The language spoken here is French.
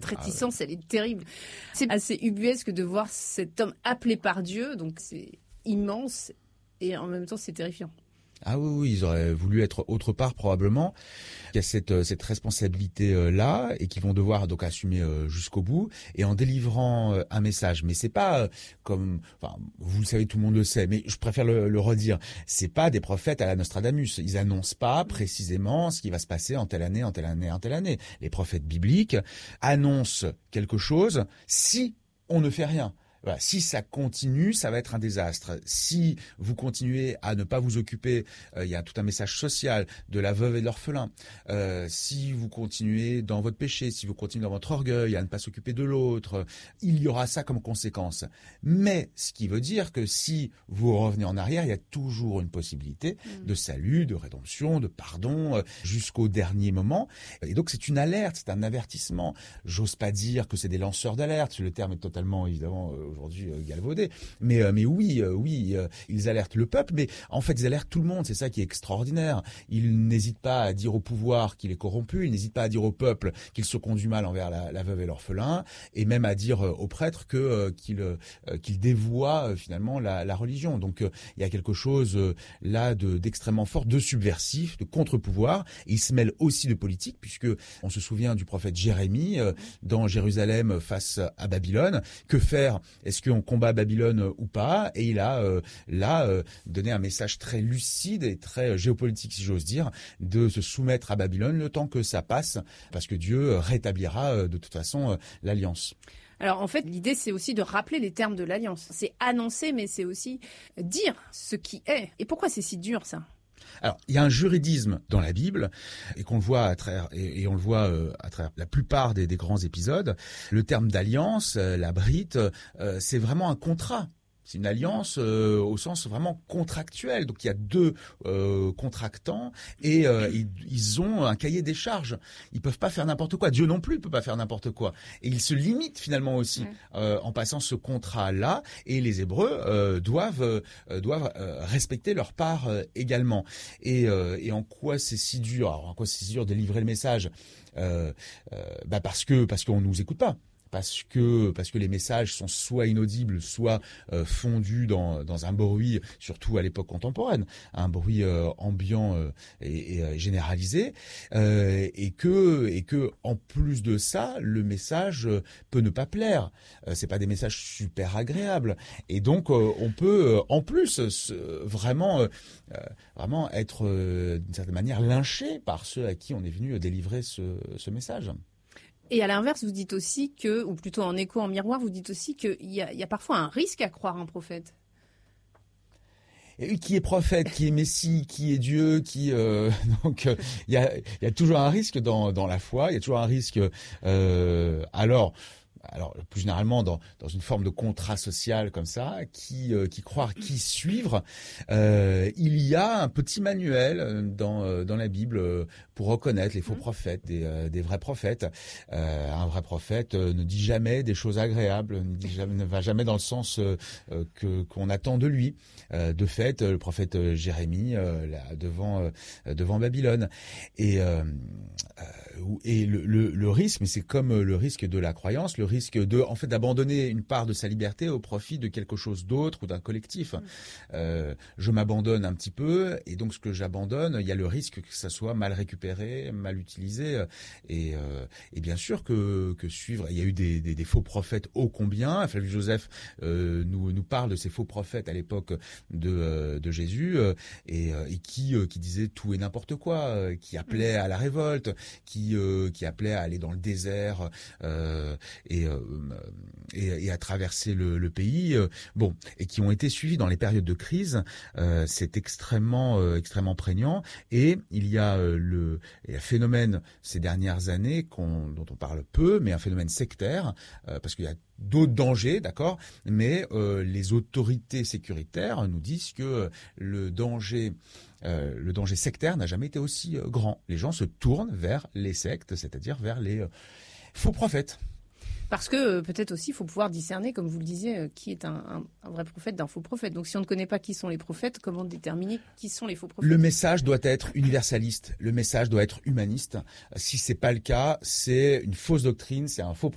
réticence, elle est terrible. C'est assez ubuesque de voir cet homme appelé par Dieu, donc c'est immense et en même temps c'est terrifiant. Ah oui, ils auraient voulu être autre part probablement. Il y a cette responsabilité-là et qu'ils vont devoir donc assumer jusqu'au bout et en délivrant un message. Mais c'est pas vous le savez, tout le monde le sait, mais je préfère le redire. C'est pas des prophètes à la Nostradamus. Ils annoncent pas précisément ce qui va se passer en telle année, en telle année, en telle année. Les prophètes bibliques annoncent quelque chose si on ne fait rien. Voilà, si ça continue, ça va être un désastre. Si vous continuez à ne pas vous occuper, il y a tout un message social de la veuve et de l'orphelin. Si vous continuez dans votre péché, si vous continuez dans votre orgueil, à ne pas s'occuper de l'autre, il y aura ça comme conséquence. Mais ce qui veut dire que si vous revenez en arrière, il y a toujours une possibilité de salut, de rédemption, de pardon, jusqu'au dernier moment. Et donc c'est une alerte, c'est un avertissement. J'ose pas dire que c'est des lanceurs d'alerte, le terme est totalement évidemment aujourd'hui galvaudé, mais oui, ils alertent le peuple, mais en fait ils alertent tout le monde, c'est ça qui est extraordinaire. Ils n'hésitent pas à dire au pouvoir qu'il est corrompu, ils n'hésitent pas à dire au peuple qu'il se conduit mal envers la veuve et l'orphelin, et même à dire aux prêtres qu'il dévoie finalement la religion. Donc il y a quelque chose là d'extrêmement fort, de subversif, de contre-pouvoir, et il se mêle aussi de politique, puisque on se souvient du prophète Jérémie dans Jérusalem face à Babylone. Que faire? Est-ce qu'on combat Babylone ou pas? Et il a donné un message très lucide et très géopolitique, si j'ose dire, de se soumettre à Babylone le temps que ça passe, parce que Dieu rétablira de toute façon l'alliance. Alors en fait, l'idée, c'est aussi de rappeler les termes de l'alliance. C'est annoncer, mais c'est aussi dire ce qui est. Et pourquoi c'est si dur, ça ? Alors, il y a un juridisme dans la Bible, et qu'on le voit à travers la plupart des grands épisodes. Le terme d'alliance, la brite, c'est vraiment un contrat. C'est une alliance au sens vraiment contractuel. Donc il y a deux contractants et ils ont un cahier des charges. Ils peuvent pas faire n'importe quoi. Dieu non plus peut pas faire n'importe quoi. Et ils se limitent finalement aussi en passant ce contrat-là. Et les Hébreux doivent respecter leur part également. Et en quoi c'est si dur? Alors en quoi c'est si dur de livrer le message? Parce qu'on nous écoute pas. Parce que les messages sont soit inaudibles, soit fondus dans un bruit, surtout à l'époque contemporaine, un bruit ambiant et généralisé, et que en plus de ça, le message peut ne pas plaire. C'est pas des messages super agréables, et donc on peut en plus vraiment être d'une certaine manière lynché par ceux à qui on est venu délivrer ce message. Et à l'inverse, vous dites aussi que, ou plutôt en écho, en miroir, vous dites aussi qu'il y a parfois un risque à croire un prophète. Et qui est prophète, qui est Messie, qui est Dieu, donc il y a toujours un risque dans la foi, il y a toujours un risque alors plus généralement dans une forme de contrat social comme ça, qui croire, qui suivre. Il y a un petit manuel dans la Bible pour reconnaître les faux prophètes des vrais prophètes. Un vrai prophète ne dit jamais des choses agréables, ne va jamais dans le sens qu'on attend de lui. De fait, le prophète Jérémie devant Babylone, et le risque, mais c'est comme le risque de la croyance, le risque d'abandonner une part de sa liberté au profit de quelque chose d'autre ou d'un collectif. Je m'abandonne un petit peu, et donc ce que j'abandonne, il y a le risque que ça soit mal récupéré, mal utilisé, et bien sûr que suivre. Il y a eu des faux prophètes ô combien. Flavius Joseph nous parle de ces faux prophètes à l'époque de Jésus, et qui disaient tout et n'importe quoi, qui appelaient à la révolte, qui appelaient à aller dans le désert et à traverser le pays, et qui ont été suivis dans les périodes de crise. C'est extrêmement prégnant, et il y a un phénomène ces dernières années dont on parle peu, mais un phénomène sectaire, parce qu'il y a d'autres dangers, d'accord, mais les autorités sécuritaires nous disent que le danger sectaire n'a jamais été aussi grand. Les gens se tournent vers les sectes, c'est-à-dire vers les faux prophètes. Parce que peut-être aussi, il faut pouvoir discerner, comme vous le disiez, qui est un vrai prophète d'un faux prophète. Donc si on ne connaît pas qui sont les prophètes, comment déterminer qui sont les faux prophètes ? Le message doit être universaliste, le message doit être humaniste. Si c'est pas le cas, c'est une fausse doctrine, c'est un faux